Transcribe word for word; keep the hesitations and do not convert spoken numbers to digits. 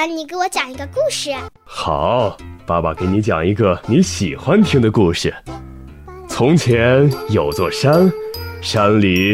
爸，你给我讲一个故事。 好，爸爸给你讲一个你喜欢听的故事。从前有座山，山里